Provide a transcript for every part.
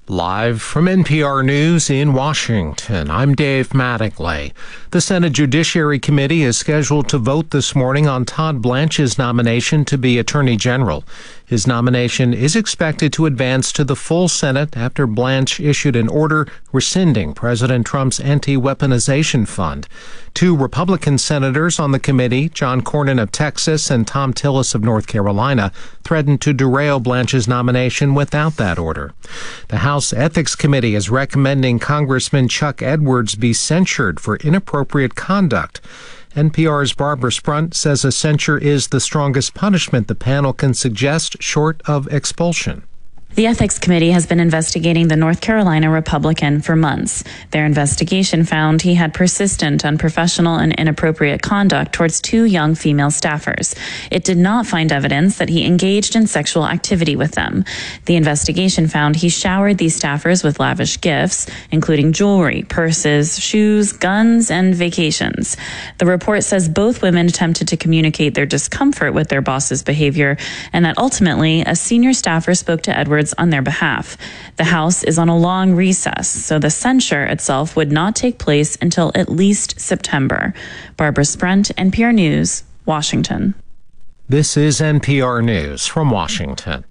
Live from NPR News in Washington, I'm Dave Mattingly. The Senate Judiciary Committee is scheduled to vote this morning on Todd Blanche's nomination to be Attorney General. His nomination is expected to advance to the full Senate after Blanche issued an order rescinding President Trump's anti-weaponization fund. Two Republican senators on the committee, John Cornyn of Texas and Thom Tillis of North Carolina, threatened to derail Blanche's nomination without that order. The House Ethics Committee is recommending Congressman Chuck Edwards be censured for inappropriate conduct. NPR's Barbara Sprunt says a censure is the strongest punishment the panel can suggest short of expulsion. The Ethics Committee has been investigating the North Carolina Republican for months. Their investigation found he had persistent, unprofessional, and inappropriate conduct towards two young female staffers. It did not find evidence that he engaged in sexual activity with them. The investigation found he showered these staffers with lavish gifts, including jewelry, purses, shoes, guns, and vacations. The report says both women attempted to communicate their discomfort with their boss's behavior, and that ultimately a senior staffer spoke to Edwards on their behalf. The House is on a long recess, so the censure itself would not take place until at least September. Barbara Sprunt, NPR News, Washington. This is NPR News from Washington.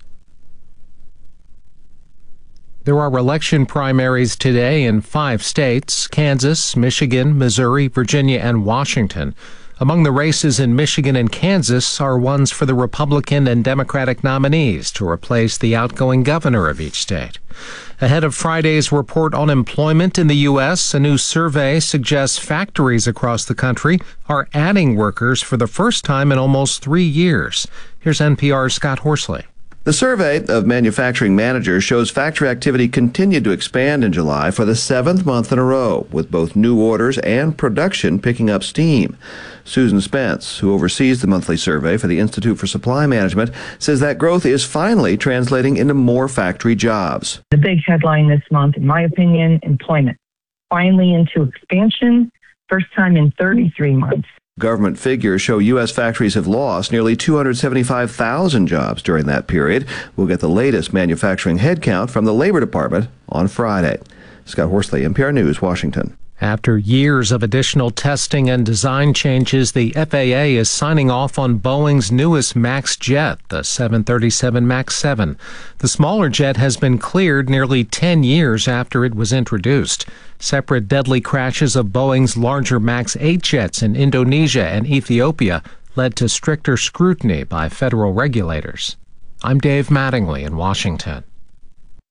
There are election primaries today in 5 states: Kansas, Michigan, Missouri, Virginia, and Washington. Among the races in Michigan and Kansas are ones for the Republican and Democratic nominees to replace the outgoing governor of each state. Ahead of Friday's report on employment in the U.S., a new survey suggests factories across the country are adding workers for the first time in almost 3 years. Here's NPR's Scott Horsley. The survey of manufacturing managers shows factory activity continued to expand in July for the 7th month in a row, with both new orders and production picking up steam. Susan Spence, who oversees the monthly survey for the Institute for Supply Management, says that growth is finally translating into more factory jobs. The big headline this month, in my opinion, employment. Finally into expansion, first time in 33 months. Government figures show U.S. factories have lost nearly 275,000 jobs during that period. We'll get the latest manufacturing headcount from the Labor Department on Friday. Scott Horsley, NPR News, Washington. After years of additional testing and design changes, the FAA is signing off on Boeing's newest MAX jet, the 737 MAX 7. The smaller jet has been cleared nearly 10 years after it was introduced. Separate deadly crashes of Boeing's larger MAX 8 jets in Indonesia and Ethiopia led to stricter scrutiny by federal regulators. I'm Dave Mattingly in Washington.